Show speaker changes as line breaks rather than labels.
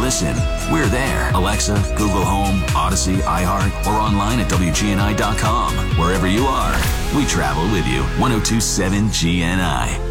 listen. We're there. Alexa, Google Home, Odyssey, iHeart, or online at WGNI.com. Wherever you are, we travel with you. 1027 GNI.